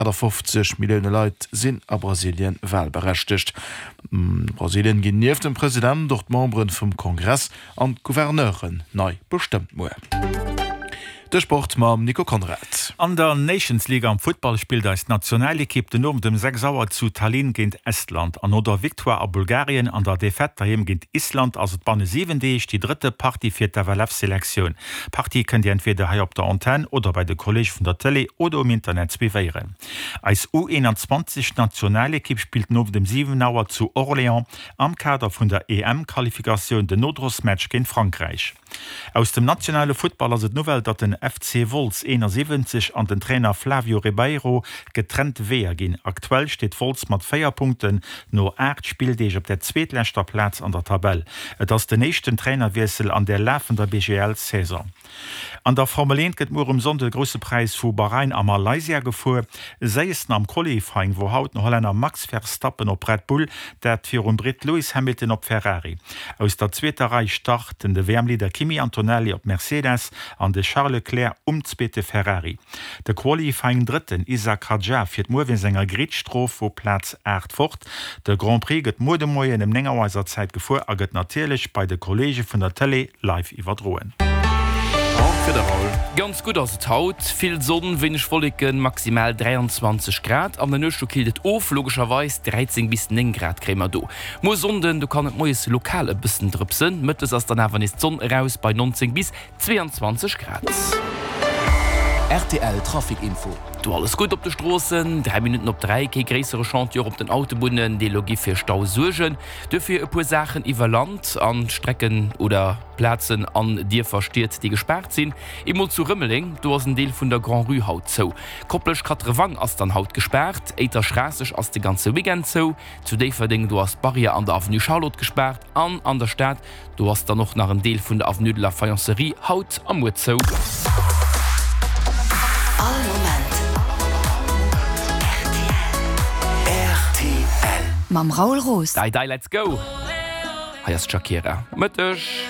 50 Millionen Leute sind a Brasilien wahlberechtigt. Brasilien gin nieef dem Präsident dort Membren vom Kongress an Gouverneuren neu bestimmt moe. Der Sport ma Nico Konrad. An der Nations League am Football spielt als Nationalekipp den um dem 6 Sauer zu Tallinn gegen Estland. An oder Victoire a Bulgarien an der Defett daheim gegen Island also Banne 7 die dritte Party für der WLF-Selektion. Party könnt ihr entweder hier auf der Antenne oder bei der Kollege von der Tele oder im Internet bewähren. Als U21 Nationalekipp spielt nur dem 7 Sauer zu Orléans am Kader von der EM-Qualifikation den Nordros-Match gegen Frankreich. Aus dem nationale Footballer sind Novel, dat den FC Wolves 71 an den Trainer Flavio Ribeiro getrennt wehr gin. Aktuell steht Wolves mat 4 Punkten no 8 Spieldeeg op der zweetlächter Platz an der Tabelle. Et ass den nächsten Trainerwechsel an der laufender BGL-Saison. An der Formel 1 gëtt mor Sonde grosse Preis vu Bahrain a Malaysia gefu, seisten am Qualifying, wo haut no Holländer Max Verstappen op Red Bull, dat fir Brit Lewis Hamilton op Ferrari. Aus der zweiter Reihe starten de Wärmlieder Kimi Antonelli op Mercedes an de Charles Leclerc umzbete Ferrari. De Qualifying dritten Isaac Hadjar fir d'Mowen senger Gritstrof wo Platz 8 fort. De Grand Prix gëtt Modemoie in dem längerweiser Zeit gefu a gëtt natierlech bei de Kollege vun der Tele live iwwerdroen. Ganz gut as haut, viel Sonnen, wenig Wolken, maximal 23 Grad. An der Nöschu kildet of, logischerweise 13 bis 9 Grad krämer do. Mo Sonden, du kannst moes lokale bisschen drüpsen, mit es as dann aber nicht Sonne raus bei 19 bis 22 Grad. RTL Trafikinfo. Du alles gut op de Straßen, 3 Minuten op 3, kein größere Chantier op den Autobunden, die Logie für Stau suchen. Dafür ein paar Sachen über Land, an Strecken oder Plätzen an dir versteht, die gesperrt sind. Immer zu Rümmeling, du hast einen Teil von der Grand Rue Haut so. Koppelsch Katrevang hast dann Haut gesperrt, Eiter Straßisch hast die ganze Weekend so. Zu der Verding, du hast Barriere an der Avenue Charlotte gesperrt, an der Stadt, du hast dann noch nach einem Teil von der Avenue de la Faïencerie Haut am Mut so. Mam Raul Roos. Let's go. Hi, ist Shakira. Müttersch.